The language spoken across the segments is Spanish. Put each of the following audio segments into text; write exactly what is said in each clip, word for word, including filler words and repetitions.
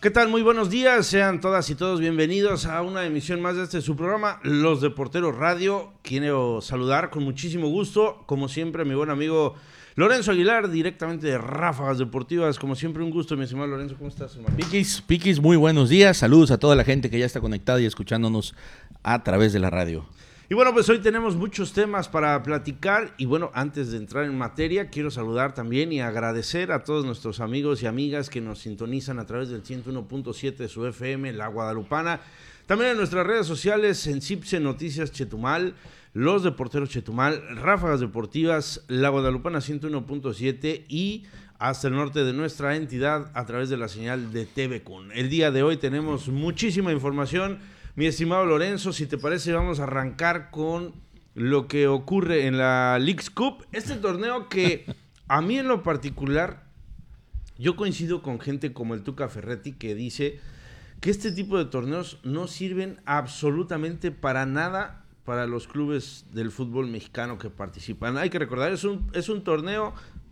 ¿Qué tal? Muy buenos días, sean todas y todos bienvenidos a una emisión más de este su programa, Los Deporteros Radio. Quiero saludar con muchísimo gusto, como siempre, a mi buen amigo Lorenzo Aguilar, directamente de Ráfagas Deportivas. Como siempre, un gusto, mi estimado Lorenzo. ¿Cómo estás, hermano? Piquis, Piquis, muy buenos días. Saludos a toda la gente que ya está conectada y escuchándonos a través de la radio. Y bueno, pues hoy tenemos muchos temas para platicar y bueno, antes de entrar en materia, quiero saludar también y agradecer a todos nuestros amigos y amigas que nos sintonizan a través del ciento uno punto siete de su F M, La Guadalupana, también en nuestras redes sociales, en Cipse Noticias Chetumal, Los Deporteros Chetumal, Ráfagas Deportivas, La Guadalupana ciento uno punto siete y hasta el norte de nuestra entidad a través de la señal de T V Kun. El día de hoy tenemos muchísima información. Mi estimado Lorenzo, si te parece, vamos a arrancar con lo que ocurre en la Leagues Cup. Este torneo que a mí en lo particular, yo coincido con gente como el Tuca Ferretti que dice que este tipo de torneos no sirven absolutamente para nada para los clubes del fútbol mexicano que participan. Hay que recordar, es un, es un torneo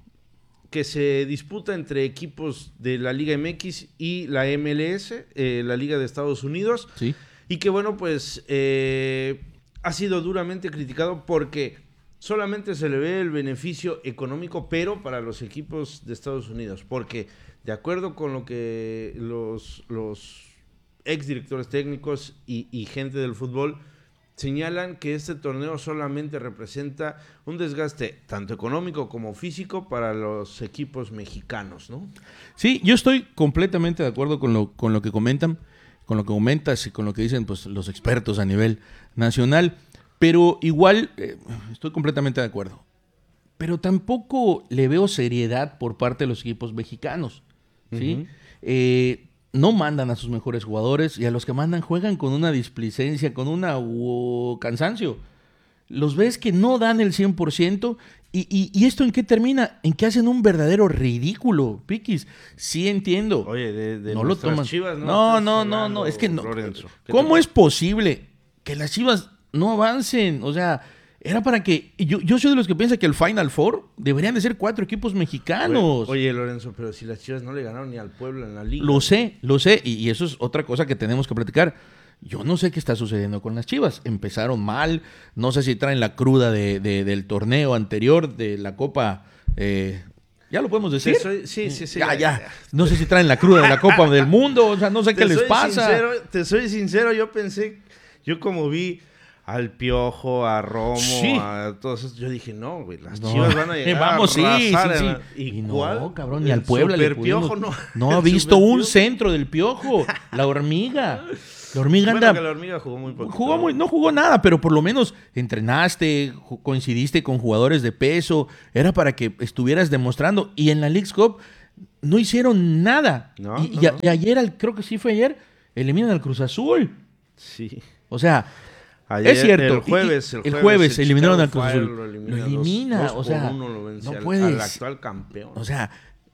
que se disputa entre equipos de la Liga M X y la M L S, eh, la Liga de Estados Unidos. Sí. Y que bueno, pues eh, ha sido duramente criticado porque solamente se le ve el beneficio económico, pero para los equipos de Estados Unidos. Porque de acuerdo con lo que los, los exdirectores técnicos y, y gente del fútbol señalan, que este torneo solamente representa un desgaste tanto económico como físico para los equipos mexicanos, ¿no? Sí, yo estoy completamente de acuerdo con lo, con lo que comentan. con lo que comentas y con lo que dicen pues los expertos a nivel nacional, pero igual eh, estoy completamente de acuerdo. Pero tampoco le veo seriedad por parte de los equipos mexicanos, ¿sí? Uh-huh. Eh, no mandan a sus mejores jugadores y a los que mandan juegan con una displicencia, con una uh, cansancio. Los ves que no dan el cien por ciento y, y, y ¿esto en qué termina? En que hacen un verdadero ridículo, Piquis. Sí entiendo. Oye, de, de no lo toman. Chivas, no, no, no, no, no, es que no. Lorenzo, ¿Cómo es posible que las Chivas no avancen? O sea, era para que yo, yo soy de los que piensa que el Final Four deberían de ser cuatro equipos mexicanos. Oye, oye, Lorenzo, pero si las Chivas no le ganaron ni al Puebla en la liga. Lo sé, lo sé, y, y eso es otra cosa que tenemos que platicar. Yo no sé qué está sucediendo con las Chivas. Empezaron mal, no sé si traen la cruda de, de, del torneo anterior, de la Copa, eh, ¿ya lo podemos decir? Soy, sí, sí, sí. Ya, ya, no sé si traen la cruda de la Copa del Mundo, o sea, no sé te qué les pasa. Sincero, te soy sincero, yo pensé, yo como vi al Piojo, a Romo, sí. a todos esos, yo dije, no, güey, las no. Chivas van a llegar Vamos, a sí, sí, sí. La... ¿Y, y no, cabrón, ni al Puebla le pudimos. Piojo no. No ha visto un centro del Piojo, la hormiga. La hormiga bueno, anda. Que la hormiga jugó muy poquito. Jugó muy, no jugó nada, pero por lo menos entrenaste, coincidiste con jugadores de peso. Era para que estuvieras demostrando. Y en la Leagues Cup no hicieron nada. No, y, no, y, no. y ayer, creo que sí fue ayer, eliminan al Cruz Azul. Sí. O sea, ayer, es cierto. El jueves, el el jueves, jueves el eliminaron al Cruz Azul. Lo elimina. Lo elimina. Dos, dos o sea, uno lo vence no al, puedes. al actual campeón. O sea,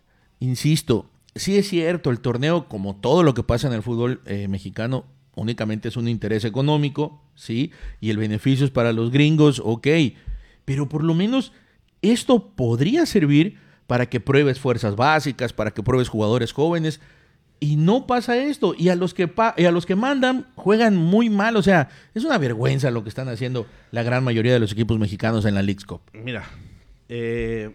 insisto, sí es cierto, el torneo, como todo lo que pasa en el fútbol eh, mexicano, únicamente es un interés económico, ¿sí? Y el beneficio es para los gringos, ok. Pero por lo menos esto podría servir para que pruebes fuerzas básicas, para que pruebes jugadores jóvenes. Y no pasa esto. Y a los que, pa- y a los que mandan juegan muy mal. O sea, es una vergüenza lo que están haciendo la gran mayoría de los equipos mexicanos en la Leagues Cup. Mira, eh,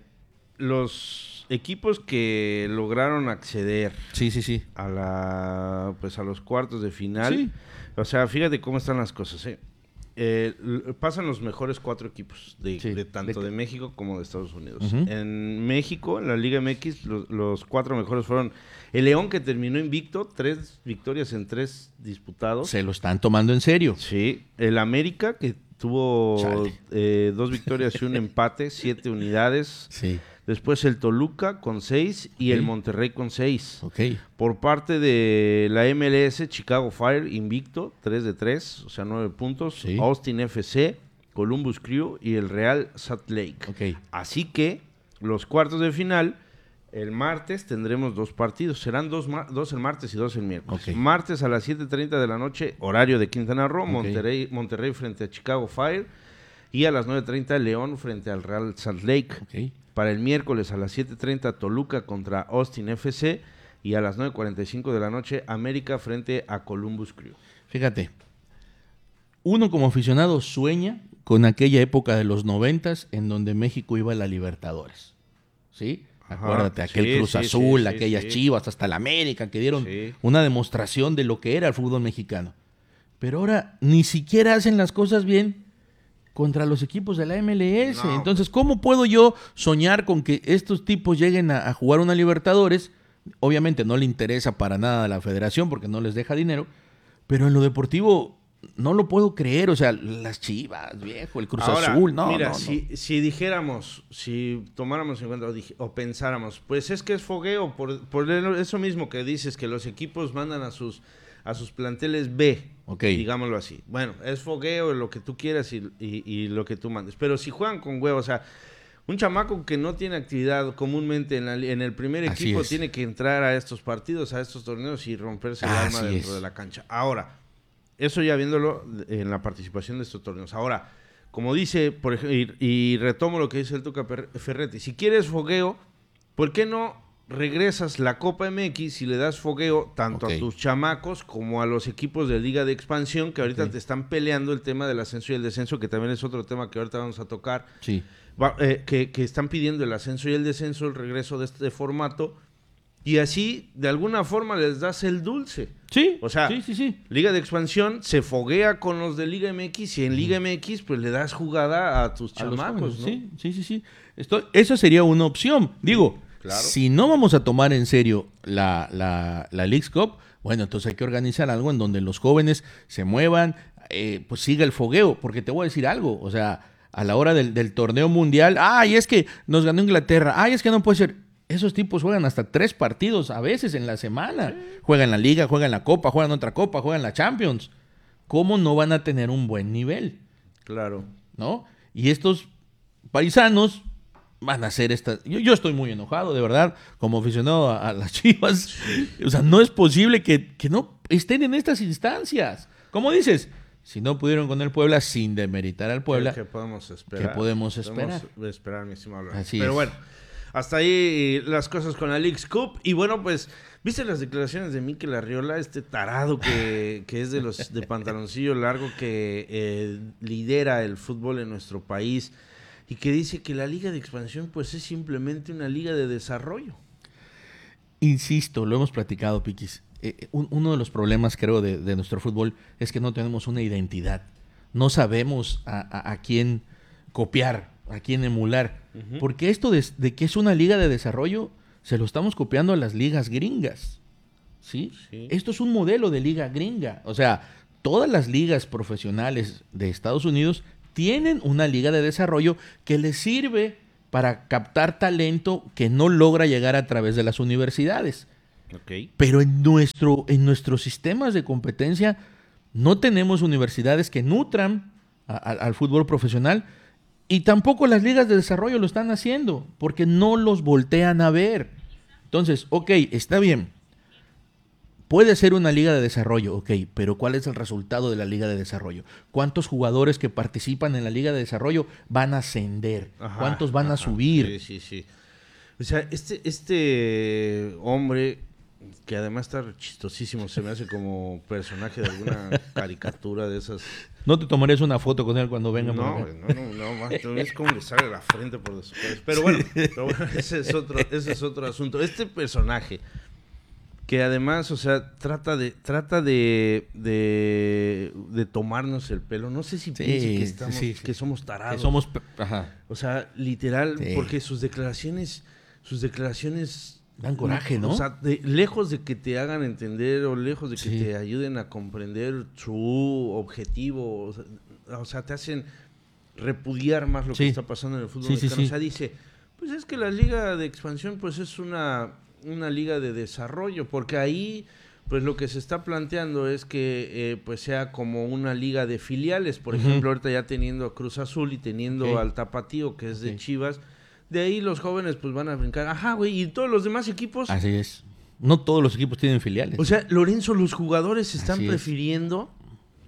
los equipos que lograron acceder sí, sí, sí. a la pues a los cuartos de final, sí. O sea, fíjate cómo están las cosas, ¿eh? Eh, pasan los mejores cuatro equipos de, sí, de tanto de, de México como de Estados Unidos. Uh-huh. En México, en la Liga M X, los, los cuatro mejores fueron el León, que terminó invicto, tres victorias en tres disputados. Se lo están tomando en serio. Sí, el América, que tuvo eh, dos victorias y un empate, siete unidades. Sí. Después el Toluca con seis y okay. el Monterrey con seis. Okay. Por parte de la M L S, Chicago Fire invicto, tres de tres, o sea, nueve puntos. Sí. Austin F C, Columbus Crew y el Real Salt Lake. Okay. Así que los cuartos de final, el martes tendremos dos partidos. Serán dos, dos el martes y dos el miércoles. Okay. Martes a las siete treinta de la noche, horario de Quintana Roo, okay. Monterrey, Monterrey frente a Chicago Fire. Y a las nueve treinta, León frente al Real Salt Lake. Okay. Para el miércoles a las siete treinta, Toluca contra Austin F C. y a las nueve cuarenta y cinco de la noche, América frente a Columbus Crew. Fíjate, uno como aficionado sueña con aquella época de los noventas en donde México iba a la Libertadores, ¿sí? Ajá, Acuérdate, aquel sí, Cruz sí, Azul, sí, aquellas sí. Chivas, hasta la América, que dieron Sí. una demostración de lo que era el fútbol mexicano. Pero ahora ni siquiera hacen las cosas bien contra los equipos de la M L S. No. Entonces, ¿cómo puedo yo soñar con que estos tipos lleguen a, a jugar una Libertadores? Obviamente no le interesa para nada a la federación porque no les deja dinero, pero en lo deportivo no lo puedo creer. O sea, las Chivas, viejo, el Cruz Ahora, Azul, no, mira, no, no. Si, si dijéramos, si tomáramos en cuenta o, dij- o pensáramos, pues es que es fogueo, por, por eso mismo que dices, que los equipos mandan a sus, a sus planteles B, Ok. digámoslo así. Bueno, es fogueo, lo que tú quieras y, y, y lo que tú mandes. Pero si juegan con huevo, o sea, un chamaco que no tiene actividad comúnmente en, la, en el primer Así equipo es. tiene que entrar a estos partidos, a estos torneos y romperse el Así alma dentro es. de la cancha. Ahora, eso ya viéndolo en la participación de estos torneos. Ahora, como dice, por ejemplo, y, y retomo lo que dice el Tuca Ferretti, si quieres fogueo, ¿por qué no regresas la Copa M X y le das fogueo tanto Ok. a tus chamacos como a los equipos de Liga de Expansión que ahorita Ok. te están peleando el tema del ascenso y el descenso, que también es otro tema que ahorita vamos a tocar, Sí. Va- eh, que, que están pidiendo el ascenso y el descenso, el regreso de este formato, y así de alguna forma les das el dulce. Sí, O sea, sí, sí, sí. Liga de Expansión se foguea con los de Liga M X y en Liga M X pues le das jugada a tus A los chamacos, jóvenes, ¿no? Sí, sí, sí, sí. Esto, eso sería una opción. Digo, claro. si no vamos a tomar en serio la, la, la Leagues Cup, bueno, entonces hay que organizar algo en donde los jóvenes se muevan, eh, pues siga el fogueo, porque te voy a decir algo, o sea, a la hora del, del torneo mundial, ay, es que nos ganó Inglaterra, ay, es que no puede ser. Esos tipos juegan hasta tres partidos a veces en la semana. Juegan la Liga, juegan la Copa, juegan otra Copa, juegan la Champions. ¿Cómo no van a tener un buen nivel? Claro. ¿No? Y estos paisanos van a hacer esta... Yo, yo estoy muy enojado, de verdad, como aficionado a, a las Chivas. O sea, no es posible que, que no estén en estas instancias. ¿Cómo dices? Si no pudieron con el Puebla, sin demeritar al Puebla, ¿Qué, qué podemos esperar? ¿qué podemos esperar? Podemos esperar, mi estimado Lord. Así Pero es. bueno, hasta ahí las cosas con la Leagues Cup. Y bueno, pues, ¿viste las declaraciones de Mikel Arriola? Este tarado que, que es de los de pantaloncillo largo, que eh, lidera el fútbol en nuestro país y que dice que la Liga de Expansión pues es simplemente una liga de desarrollo. Insisto, lo hemos platicado, Piquis. Eh, un- uno de los problemas, creo, de, de nuestro fútbol es que no tenemos una identidad. No sabemos a, a- a quién copiar, a quién emular. Ujú. Porque esto de, de que es una liga de desarrollo, se lo estamos copiando a las ligas gringas. ¿Sí? Sí. Esto es un modelo de liga gringa. O sea, todas las ligas profesionales de Estados Unidos tienen una liga de desarrollo que les sirve para captar talento que no logra llegar a través de las universidades. Ok. Pero en, nuestro, en nuestros sistemas de competencia no tenemos universidades que nutran a- a- al fútbol profesional y tampoco las ligas de desarrollo lo están haciendo porque no los voltean a ver. Entonces, ok, está bien. Puede ser una liga de desarrollo, ok, pero ¿cuál es el resultado de la liga de desarrollo? ¿Cuántos jugadores que participan en la liga de desarrollo van a ascender? Ajá, ¿Cuántos van a ajá. subir? Sí, sí, sí. O sea, este, este hombre, que además está chistosísimo, se me hace como personaje de alguna caricatura de esas. ¿No te tomarías una foto con él cuando venga? por No, acá? no, no, no, más, tú ves cómo le sale la frente por después. Pero bueno, pero bueno, ese es otro, ese es otro asunto. Este personaje, que además, o sea, trata de, trata de, de, de tomarnos el pelo. No sé si Sí, piensa que sí, estamos, sí, sí. que somos tarados. Que somos... pe- Ajá. O sea, literal, Sí. porque sus declaraciones, sus declaraciones Dan coraje, ¿no? O sea, de- lejos de que te hagan entender o lejos de que Sí. te ayuden a comprender su objetivo, o sea, o sea, te hacen repudiar más lo Sí. que está pasando en el fútbol Sí, sí, mexicano. sí. O sea, dice, pues es que la liga de expansión pues es una, una liga de desarrollo, porque ahí pues lo que se está planteando es que eh, pues sea como una liga de filiales, por Ujú. ejemplo, ahorita ya teniendo a Cruz Azul y teniendo Ok. al Tapatío, que es de Ok. Chivas, de ahí los jóvenes pues van a brincar, ajá, güey, y todos los demás equipos, Así es. No todos los equipos tienen filiales. o sea, Lorenzo, los jugadores están Así es. prefiriendo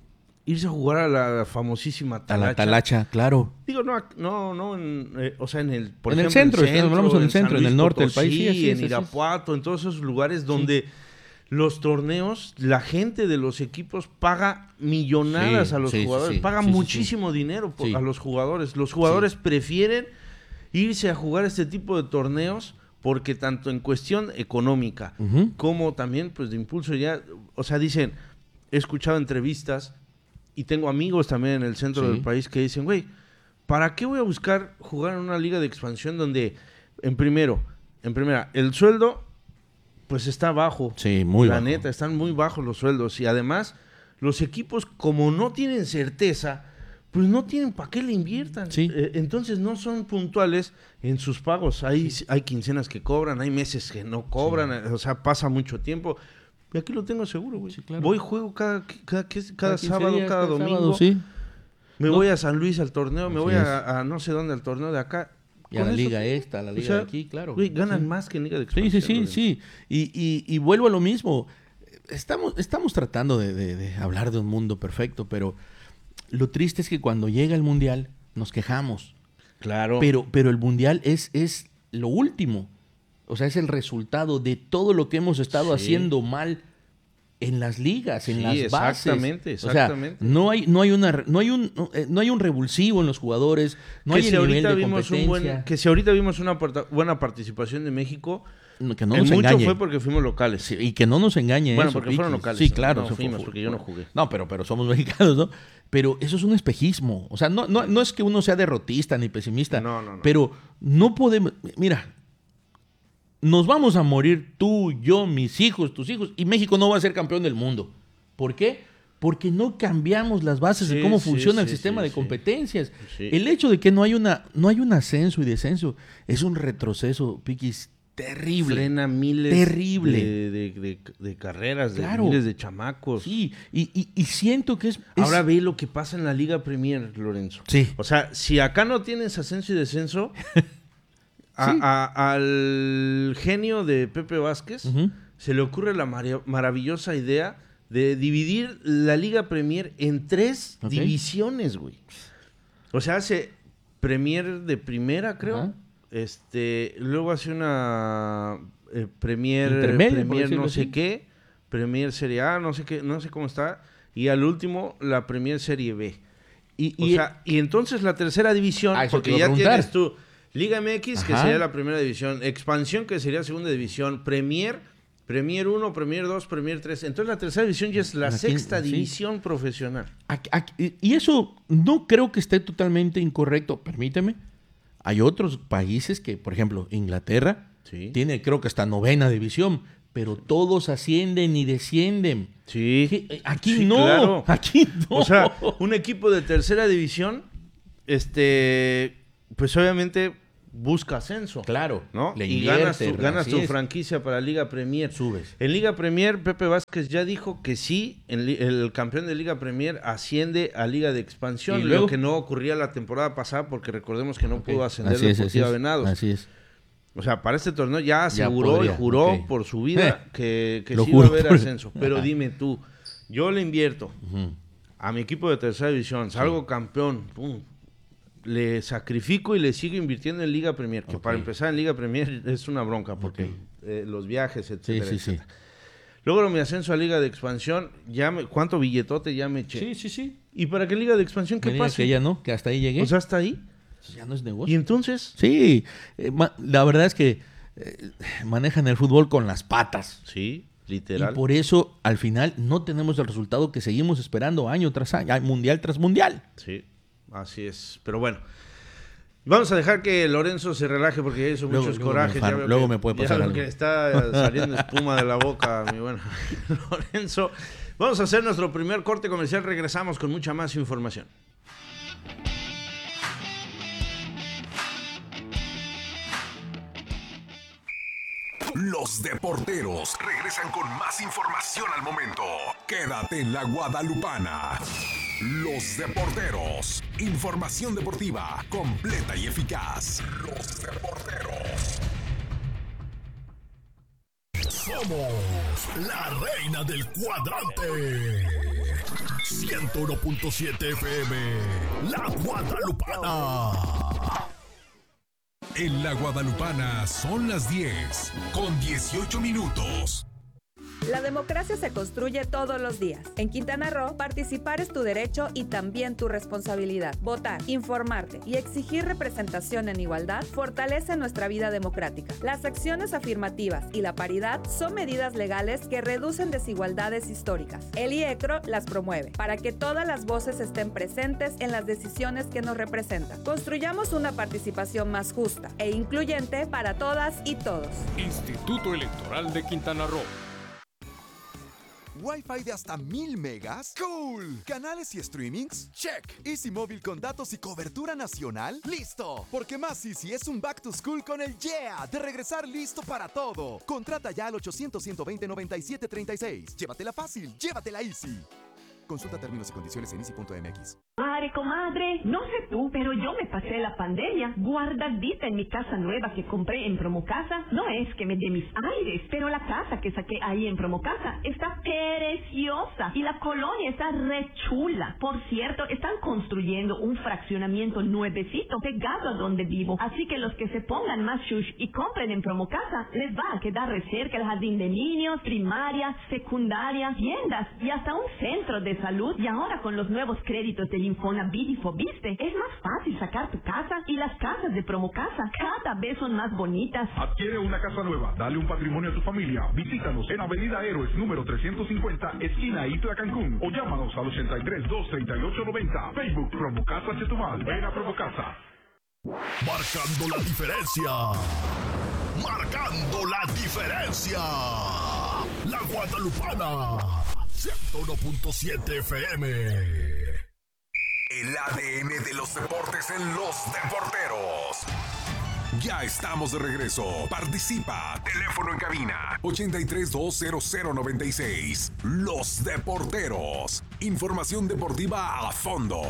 irse a jugar a la famosísima Talacha. A la Talacha, claro. Digo, no, no, no, en, eh, o sea, en el, por en, ejemplo, el centro, en el centro, hablamos en el centro, en el norte Potosí, del país. Sí, así en es, Irapuato, en todos esos lugares donde sí. los torneos, la gente de los equipos paga millonadas sí, a los sí, jugadores, sí, paga sí, muchísimo sí. dinero por, sí. a los jugadores. Los jugadores sí. prefieren irse a jugar este tipo de torneos porque tanto en cuestión económica uh-huh. como también pues de impulso ya, o sea, dicen, he escuchado entrevistas y tengo amigos también en el centro sí. del país que dicen, güey, ¿para qué voy a buscar jugar en una liga de expansión donde, en primero, en primera, el sueldo, pues está bajo? Sí, muy la bajo. La neta, están muy bajos los sueldos. Y además, los equipos, como no tienen certeza, pues no tienen para qué le inviertan. Sí. Eh, entonces, no son puntuales en sus pagos. Hay, sí. hay quincenas que cobran, hay meses que no cobran, sí. o sea, pasa mucho tiempo. Y aquí lo tengo seguro, güey. Sí, claro. Voy, juego cada, cada, cada, cada sábado, días, cada, cada domingo. Sábado, sí. Me no. voy a San Luis al torneo, me Así voy a, a no sé dónde al torneo de acá. Y a la liga esta, a la liga o sea, de aquí, claro. Güey, ganan sí. más que en liga de expansión. Sí, sí, sí, sí. Y, y, y vuelvo a lo mismo. Estamos, estamos tratando de, de, de hablar de un mundo perfecto, pero lo triste es que cuando llega el Mundial nos quejamos. Claro. Pero, pero el Mundial es, es lo último. O sea, es el resultado de todo lo que hemos estado sí. haciendo mal en las ligas, en sí, las bases. Exactamente, exactamente. O sea, no hay, no hay una, no hay un, no, no hay un revulsivo en los jugadores, no que hay si el nivel de vimos un buen, que si ahorita vimos una buena participación de México, que no nos engañe. Mucho fue porque fuimos locales. Sí, y que no nos engañe bueno, eso, porque fueron locales. Sí, claro. No, no fuimos fue, porque yo no jugué. No, pero, pero somos mexicanos, ¿no? Pero eso es un espejismo. O sea, no, no, no es que uno sea derrotista ni pesimista. No, no, no. Pero no podemos... Mira, nos vamos a morir tú, yo, mis hijos, tus hijos, y México no va a ser campeón del mundo. ¿Por qué? Porque no cambiamos las bases sí, de cómo sí, funciona sí, el sistema sí, de competencias. Sí. El hecho de que no hay una, no hay un ascenso y descenso es un retroceso, Piquis, terrible. Frena miles terrible. De, de, de, de carreras, claro. de miles de chamacos. Sí, y, y, y siento que es, es... Ahora ve lo que pasa en la Liga Premier, Lorenzo. Sí. O sea, si acá no tienes ascenso y descenso, a, sí. a, al genio de Pepe Vázquez uh-huh. se le ocurre la mar- maravillosa idea de dividir la Liga Premier en tres okay. divisiones, güey. O sea, hace Premier de primera, creo. Uh-huh. Este, luego hace una eh, Premier, Premier no sé así. qué, Premier Serie A, no sé qué, no sé cómo está, y al último la Premier Serie B. Y, o y, sea, y entonces la tercera división, ah, porque ya preguntar. tienes tú Liga M X, Ajá. que sería la primera división, Expansión, que sería segunda división, Premier, Premier uno, Premier dos, Premier tres. Entonces la tercera división ya es la Aquí, sexta sí. división profesional. Aquí, aquí, y eso no creo que esté totalmente incorrecto, permíteme. Hay otros países que, por ejemplo, Inglaterra sí. tiene creo que hasta novena división, pero todos ascienden y descienden. Sí. Aquí sí, no, claro. aquí no. O sea, un equipo de tercera división, este, pues obviamente busca ascenso. Claro. ¿no? Le y invierte, ganas tu, ganas tu franquicia para Liga Premier. Subes. En Liga Premier, Pepe Vázquez ya dijo que sí, en, el campeón de Liga Premier asciende a Liga de Expansión, ¿Y luego? lo que no ocurría la temporada pasada, porque recordemos que no okay. pudo ascender así Deportiva es, Venados. Así es. O sea, para este torneo ya aseguró ya podría, y juró okay. por su vida eh, que, que sí juro. iba a haber ascenso. Pero Ajá. dime tú, yo le invierto uh-huh. a mi equipo de tercera división, salgo sí. campeón, pum, le sacrifico y le sigo invirtiendo en Liga Premier, que okay. para empezar en Liga Premier es una bronca, porque okay. eh, los viajes, etcétera, sí, sí, etcétera. Sí. Luego mi ascenso a Liga de Expansión, ya me, ¿cuánto billetote ya me eché? Sí, sí, sí. ¿Y para qué Liga de Expansión qué pasa? Que ya no, que hasta ahí llegué. O sea, hasta ahí. Ya no es negocio. ¿Y entonces? Sí, eh, ma- la verdad es que eh, manejan el fútbol con las patas. Sí, literal. Y por eso, al final, no tenemos el resultado que seguimos esperando año tras año, mundial tras mundial. Sí, así es. Pero bueno, vamos a dejar que Lorenzo se relaje porque ya hizo luego, muchos luego corajes. Me ya luego que, me puede pasar ya algo. Que está saliendo espuma de la boca, mi buen Lorenzo. Vamos a hacer nuestro primer corte comercial. Regresamos con mucha más información. Los Deporteros regresan con más información al momento. Quédate en la Guadalupana. Los Deporteros. Información deportiva completa y eficaz. Los Deporteros. Somos la reina del cuadrante. ciento uno punto siete F M, La Guadalupana. En La Guadalupana son las diez con dieciocho minutos. La democracia se construye todos los días. En Quintana Roo, participar es tu derecho y también tu responsabilidad. Votar, informarte y exigir representación en igualdad fortalece nuestra vida democrática. Las acciones afirmativas y la paridad son medidas legales que reducen desigualdades históricas. El I E C R O las promueve para que todas las voces estén presentes en las decisiones que nos representan. Construyamos una participación más justa e incluyente para todas y todos. Instituto Electoral de Quintana Roo. ¿Wi-Fi de hasta mil megas? ¡Cool! ¿Canales y streamings? ¡Check! ¿Easy Móvil con datos y cobertura nacional? ¡Listo! Porque más Easy es un back to school con el Yeah de regresar listo para todo. Contrata ya al ochocientos, ciento veinte, noventa y siete treinta y seis. Llévatela fácil, llévatela Easy. Consulta términos y condiciones en easy punto m x. Madre, comadre, no sé tú, pero yo me pasé la pandemia guardadita en mi casa nueva que compré en Promocasa. No es que me dé mis aires, pero la casa que saqué ahí en Promocasa está preciosa y la colonia está re chula. Por cierto, están construyendo un fraccionamiento nuevecito pegado a donde vivo. Así que los que se pongan más shush y compren en Promocasa, les va a quedar re cerca el jardín de niños, primaria, secundaria, tiendas y hasta un centro de salud. Y ahora con los nuevos créditos del Infonavit y Fobiste, es más fácil sacar tu casa y las casas de Promocasa cada vez son más bonitas. Adquiere una casa nueva, dale un patrimonio a tu familia. Visítanos en Avenida Héroes número trescientos cincuenta, esquina Itla, Cancún, o llámanos al ochenta y tres, dos treinta y ocho noventa. Facebook Promocasa Chetumal. Ven a Promocasa. Marcando la diferencia. Marcando la diferencia. La Guadalupana. ciento uno punto siete F M. El A D N de los deportes en Los Deporteros. Ya estamos de regreso. Participa. Teléfono en cabina ochenta y tres, doscientos noventa y seis. Los Deporteros. Información deportiva a fondo.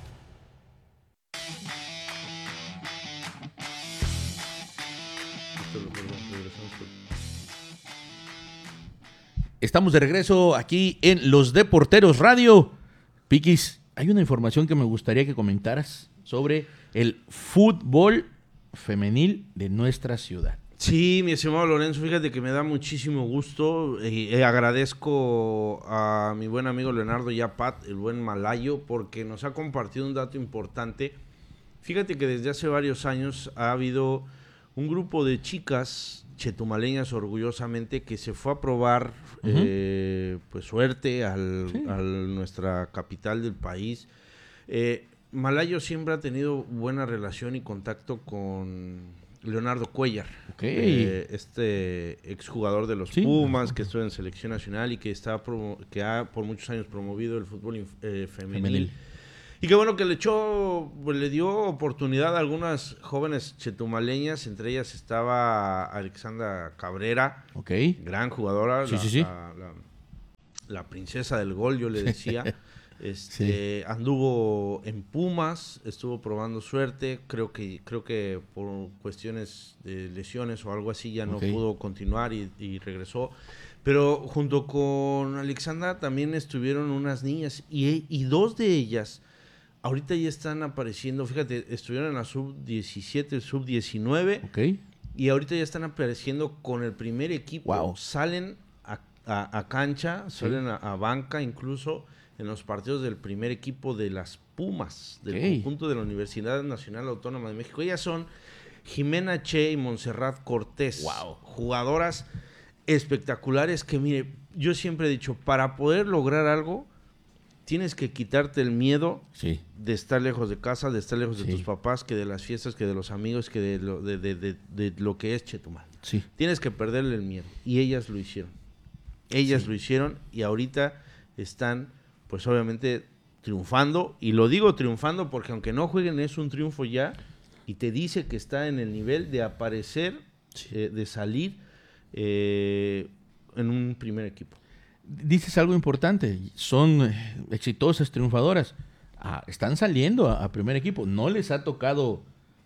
Estamos de regreso aquí en Los Deporteros Radio. Piquis, hay una información que me gustaría que comentaras sobre el fútbol femenil de nuestra ciudad. Sí, mi estimado Lorenzo, fíjate que me da muchísimo gusto. Eh, eh, agradezco a mi buen amigo Leonardo Yapat, el buen malayo, porque nos ha compartido un dato importante. Fíjate que desde hace varios años ha habido un grupo de chicas chetumaleñas orgullosamente que se fue a probar uh-huh. eh, pues suerte al, sí. a nuestra capital del país. Eh, Malayo siempre ha tenido buena relación y contacto con Leonardo Cuellar, okay. eh, este exjugador de los sí. Pumas, que estuvo en selección nacional y que está promo- que ha por muchos años promovido el fútbol inf- eh, femenil. femenil. Y qué bueno que le echó, pues, le dio oportunidad a algunas jóvenes chetumaleñas, entre ellas estaba Alexandra Cabrera, okay. gran jugadora, sí, la, sí, sí. La, la, la princesa del gol, yo le decía. Este, sí. Anduvo en Pumas, estuvo probando suerte, creo que creo que por cuestiones de lesiones o algo así ya no okay. pudo continuar y, y regresó. Pero junto con Alexandra también estuvieron unas niñas y, y dos de ellas ahorita ya están apareciendo, fíjate, estuvieron en la sub diecisiete, sub diecinueve okay. y ahorita ya están apareciendo con el primer equipo, wow. salen a, a, a cancha, sí. salen a, a banca incluso en los partidos del primer equipo de las Pumas, del okay. conjunto de la Universidad Nacional Autónoma de México. Ellas son Jimena Che y Montserrat Cortés, wow. jugadoras espectaculares que, mire, yo siempre he dicho, para poder lograr algo, tienes que quitarte el miedo sí. de estar lejos de casa, de estar lejos sí. de tus papás, que de las fiestas, que de los amigos, que de lo, de, de, de, de lo que es Chetumal. Sí. Tienes que perderle el miedo. Y ellas lo hicieron. Ellas sí. lo hicieron y ahorita están, pues obviamente, triunfando. Y lo digo triunfando porque aunque no jueguen es un triunfo ya. Y te dice que está en el nivel de aparecer, sí. eh, de salir eh, en un primer equipo. Dices algo importante, son eh, exitosas, triunfadoras, ah, están saliendo a, a primer equipo, no les ha tocado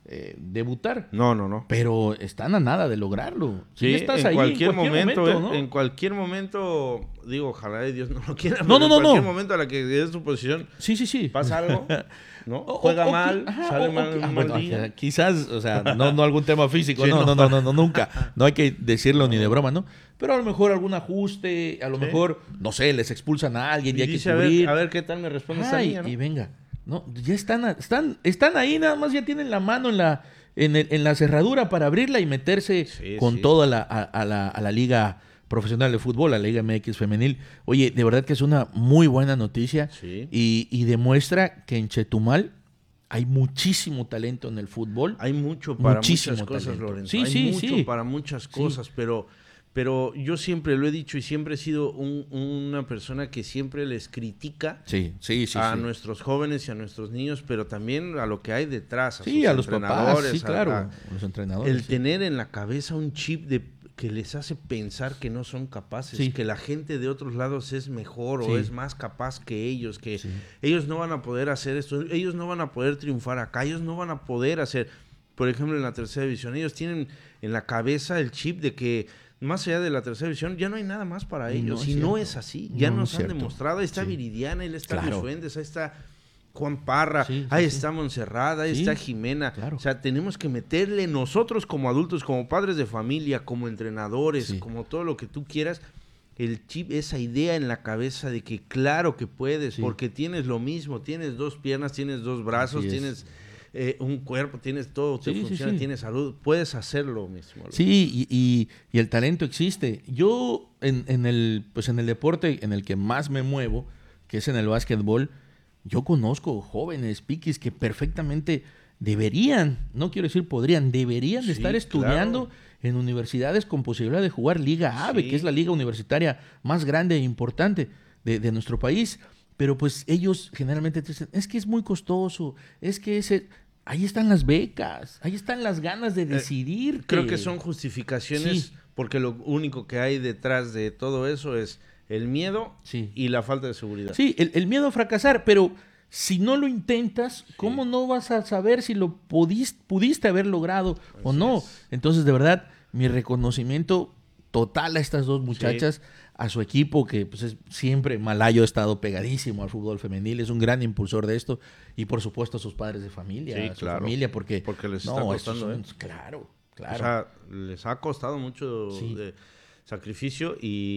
eh, debutar. No, no, no. Pero están a nada de lograrlo. Sí, Sí, estás en, ahí, cualquier en cualquier momento, momento, eh, ¿no? en cualquier momento, digo, ojalá y Dios no lo quiera, No, pero no, en no, cualquier no. momento a la que es su posición, Sí, sí, sí. pasa algo, ¿no? O- Juega o- o mal, qui- ajá, sale o- o mal, qui- un ah, mal bueno, día. quizás, o sea, no, no algún tema físico, Sí, no, no. no, no, no, no, nunca. No hay que decirlo ni de broma, ¿no? Pero a lo mejor algún ajuste, a lo Sí. mejor, no sé, les expulsan a alguien y, Y hay que dice, a cubrir. ver, a ver qué tal me responde esta Ay, niña, ¿no? y venga, no, ya están, a- están, están ahí, nada más ya tienen la mano en la, en, el- en la cerradura para abrirla y meterse Sí, con sí. toda la, a, a la, a la liga profesional de fútbol, a la Liga M X femenil. Oye, de verdad que es una muy buena noticia Sí. y, y demuestra que en Chetumal hay muchísimo talento en el fútbol. Hay mucho para Muchísimo muchas cosas, talento. Lorenzo. Sí, Hay sí, mucho sí. para muchas cosas, pero, pero yo siempre lo he dicho y siempre he sido un- una persona que siempre les critica Sí, sí, sí. a sí. nuestros jóvenes y a nuestros niños, pero también a lo que hay detrás, a Sí, sus a los papás, entrenadores, sí, a- claro, a- a los entrenadores. el sí. tener en la cabeza un chip de que les hace pensar que no son capaces, Sí. que la gente de otros lados es mejor Sí. o es más capaz que ellos, que Sí. ellos no van a poder hacer esto, ellos no van a poder triunfar acá, ellos no van a poder hacer, por ejemplo, en la tercera división, ellos tienen en la cabeza el chip de que más allá de la tercera división ya no hay nada más para Y no ellos, es y no cierto. es así, ya No, no nos es han cierto. demostrado, ahí está Sí. Viridiana, ahí está Claro. Luis Fuentes, ahí está Juan Parra, Sí, sí, ahí sí. está Montserrat, ahí Sí, está Jimena. claro. O sea, tenemos que meterle nosotros como adultos, como padres de familia, como entrenadores, Sí. como todo lo que tú quieras, el chip, esa idea en la cabeza de que claro que puedes, Sí. porque tienes lo mismo, tienes dos piernas, tienes dos brazos, Así es. tienes eh, un cuerpo, tienes todo, te Sí, sí, funciona, sí. tienes salud, puedes hacerlo mismo. Sí, y, y- y el talento existe. Yo en, en el, pues en el deporte en el que más me muevo, que es en el básquetbol, yo conozco jóvenes piquis que perfectamente deberían, no quiero decir podrían, deberían de Sí, estar estudiando claro. en universidades con posibilidad de jugar Liga AVE, Sí. que es la liga universitaria más grande e importante de, de nuestro país. Pero pues ellos generalmente te dicen, es que es muy costoso, es que ese... Ahí están las becas, ahí están las ganas de decidir. Eh, Creo que son justificaciones Sí. porque lo único que hay detrás de todo eso es el miedo Sí. y la falta de seguridad. Sí, el, el miedo a fracasar, pero si no lo intentas, ¿cómo no vas a saber si lo pudiste, pudiste haber logrado o Así no? es. Entonces, de verdad, mi reconocimiento total a estas dos muchachas, a su equipo, que pues es, siempre Malayo ha estado pegadísimo al fútbol femenil, es un gran impulsor de esto, y por supuesto a sus padres de familia, Sí, a su claro. familia, porque, Porque les está estos costando, son- ¿eh? Claro, claro. O sea, les ha costado mucho Sí. de sacrificio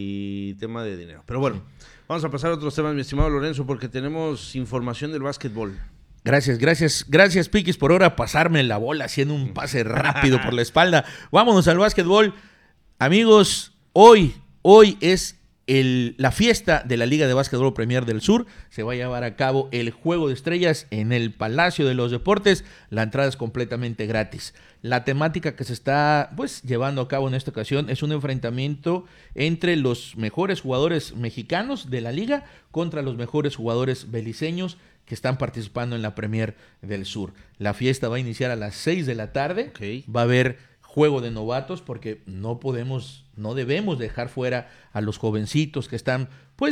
y tema de dinero. Pero bueno, vamos a pasar a otros temas, mi estimado Lorenzo, porque tenemos información del básquetbol. Gracias, gracias, gracias Piquis por ahora pasarme la bola haciendo un pase rápido por la espalda. Vámonos al básquetbol. Amigos, hoy, hoy es el, la fiesta de la Liga de Básquetbol Premier del Sur. Se va a llevar a cabo el Juego de Estrellas en el Palacio de los Deportes. La entrada es completamente gratis. La temática que se está pues llevando a cabo en esta ocasión es un enfrentamiento entre los mejores jugadores mexicanos de la liga contra los mejores jugadores beliceños que están participando en la Premier del Sur. La fiesta va a iniciar a las seis de la tarde. Ok. Va a haber juego de novatos porque no podemos, no debemos dejar fuera a los jovencitos que están pues